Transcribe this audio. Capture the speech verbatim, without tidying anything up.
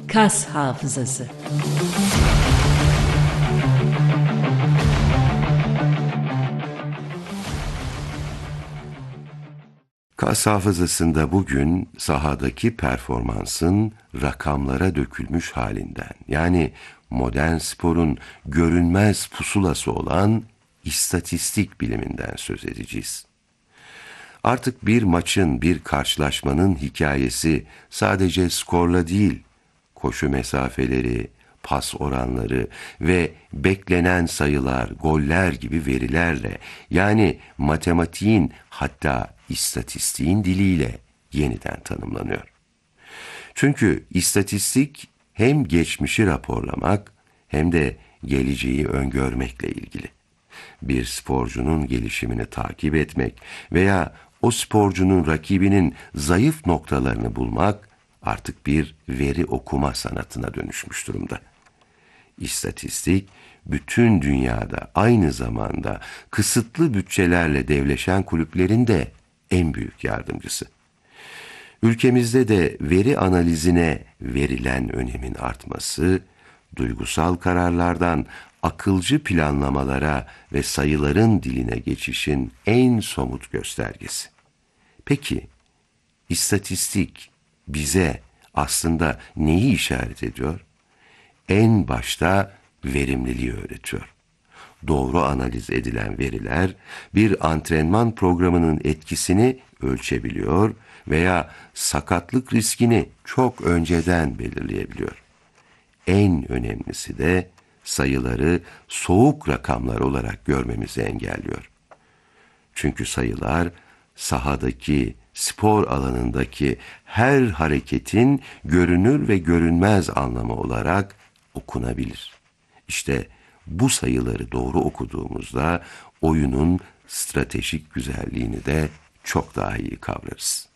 Kas hafızası. Kas hafızasında bugün sahadaki performansın rakamlara dökülmüş halinden, yani modern sporun görünmez pusulası olan istatistik biliminden söz edeceğiz. Artık bir maçın, bir karşılaşmanın hikayesi sadece skorla değil, koşu mesafeleri, pas oranları ve beklenen sayılar, goller gibi verilerle, yani matematiğin, hatta istatistiğin diliyle yeniden tanımlanıyor. Çünkü istatistik hem geçmişi raporlamak hem de geleceği öngörmekle ilgili. Bir sporcunun gelişimini takip etmek veya o sporcunun rakibinin zayıf noktalarını bulmak artık bir veri okuma sanatına dönüşmüş durumda. İstatistik, bütün dünyada aynı zamanda kısıtlı bütçelerle devleşen kulüplerin de en büyük yardımcısı. Ülkemizde de veri analizine verilen önemin artması, duygusal kararlardan akılcı planlamalara ve sayıların diline geçişin en somut göstergesi. Peki, istatistik bize aslında neyi işaret ediyor? En başta verimliliği öğretiyor. Doğru analiz edilen veriler bir antrenman programının etkisini ölçebiliyor veya sakatlık riskini çok önceden belirleyebiliyor. En önemlisi de sayıları soğuk rakamlar olarak görmemizi engelliyor. Çünkü sayılar sahadaki, spor alanındaki her hareketin görünür ve görünmez anlamı olarak okunabilir. İşte bu sayıları doğru okuduğumuzda oyunun stratejik güzelliğini de çok daha iyi kavrarız.